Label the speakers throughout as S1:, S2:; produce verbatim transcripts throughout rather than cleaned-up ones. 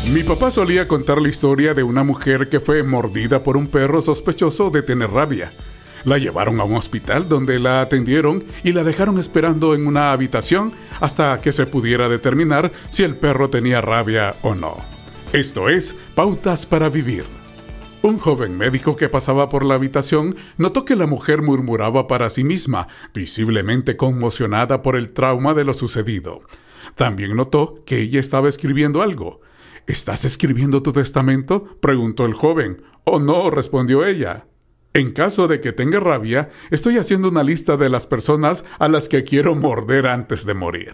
S1: Mi papá solía contar la historia de una mujer que fue mordida por un perro sospechoso de tener rabia. La llevaron a un hospital donde la atendieron y la dejaron esperando en una habitación hasta que se pudiera determinar si el perro tenía rabia o no. Esto es Pautas para Vivir. Un joven médico que pasaba por la habitación notó que la mujer murmuraba para sí misma, visiblemente conmocionada por el trauma de lo sucedido. También notó que ella estaba escribiendo algo. ¿Estás escribiendo tu testamento?, preguntó el joven. «Oh no», respondió ella. «En caso de que tenga rabia, estoy haciendo una lista de las personas a las que quiero morder antes de morir».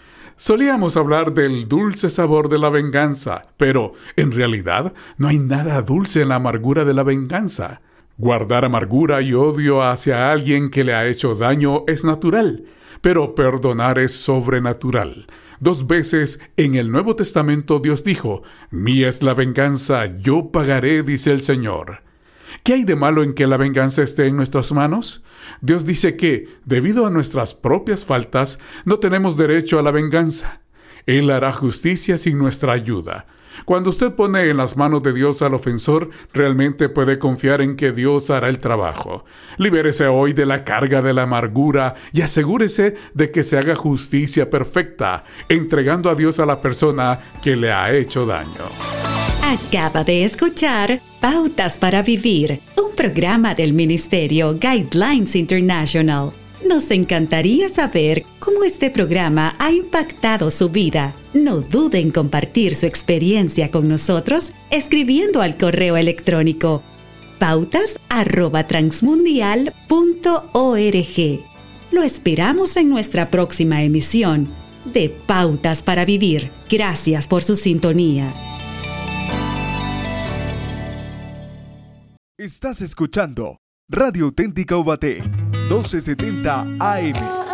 S1: Solíamos hablar del dulce sabor de la venganza, pero en realidad no hay nada dulce en la amargura de la venganza. Guardar amargura y odio hacia alguien que le ha hecho daño es natural, pero perdonar es sobrenatural. Dos veces en el Nuevo Testamento Dios dijo: «Mía es la venganza, yo pagaré», dice el Señor. ¿Qué hay de malo en que la venganza esté en nuestras manos? Dios dice que, debido a nuestras propias faltas, no tenemos derecho a la venganza. Él hará justicia sin nuestra ayuda. Cuando usted pone en las manos de Dios al ofensor, realmente puede confiar en que Dios hará el trabajo. Libérese hoy de la carga de la amargura y asegúrese de que se haga justicia perfecta, entregando a Dios a la persona que le ha hecho daño.
S2: Acaba de escuchar Pautas para Vivir, un programa del Ministerio Guidelines International. Nos encantaría saber cómo este programa ha impactado su vida. No dude en compartir su experiencia con nosotros escribiendo al correo electrónico pautas arroba transmundial punto org. Lo esperamos en nuestra próxima emisión de Pautas para Vivir. Gracias por su sintonía.
S3: Estás escuchando Radio Auténtica Ubaté, doce setenta A M.